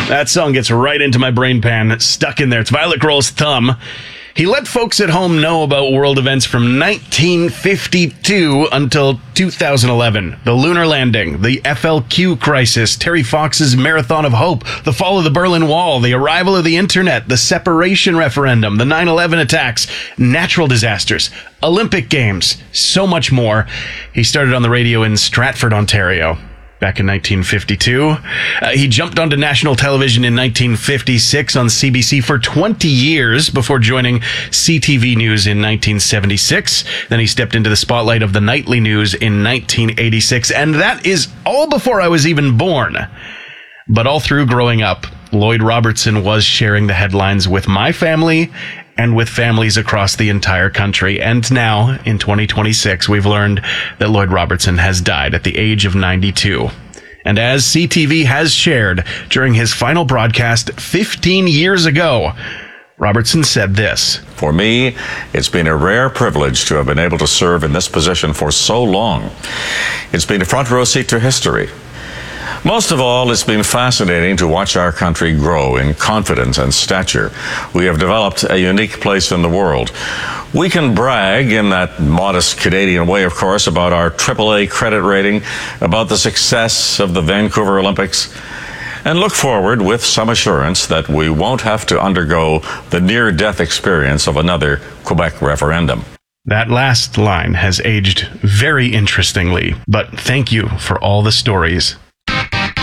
That song gets right into my brain pan, stuck in there. It's Violet Grohl's Thumb. He let folks at home know about world events from 1952 until 2011. The lunar landing, the FLQ crisis, Terry Fox's Marathon of Hope, the fall of the Berlin Wall, the arrival of the internet, the separation referendum, the 9/11 attacks, natural disasters, Olympic Games, so much more. He started on the radio in Stratford, Ontario. Back in 1952. He jumped onto national television in 1956 on CBC for 20 years before joining CTV News in 1976. Then he stepped into the spotlight of the nightly news in 1986. And that is all before I was even born. But all through growing up, Lloyd Robertson was sharing the headlines with my family and with families across the entire country. And now, in 2026, we've learned that Lloyd Robertson has died at the age of 92. And as CTV has shared during his final broadcast 15 years ago, Robertson said this. For me, it's been a rare privilege to have been able to serve in this position for so long. It's been a front row seat to history. Most of all, it's been fascinating to watch our country grow in confidence and stature. We have developed a unique place in the world. We can brag in that modest Canadian way, of course, about our AAA credit rating, about the success of the Vancouver Olympics, and look forward with some assurance that we won't have to undergo the near-death experience of another Quebec referendum. That last line has aged very interestingly, but thank you for all the stories